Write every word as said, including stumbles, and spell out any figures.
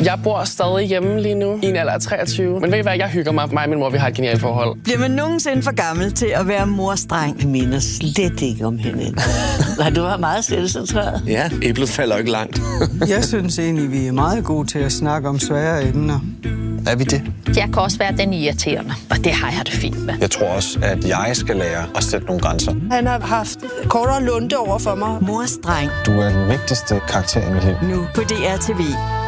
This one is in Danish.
Jeg bor stadig hjemme lige nu, i en alder af treogtyve. Men ved I hvad, jeg hygger mig. Mig og min mor, vi har et genialt forhold. Bliver man nogensinde for gammel til at være morstreng? Vi minder slet ikke om hinanden. Har du været meget selvcentreret? Ja, æblet falder ikke langt. Jeg synes egentlig, vi er meget gode til at snakke om svære emner. Er vi det? Jeg kan også være den irriterende, og det har jeg det fint med. Jeg tror også, at jeg skal lære at sætte nogle grænser. Han har haft kortere lunte over for mig. Morstreng. Du er den vigtigste karakter i mit liv. Nu på D R T V.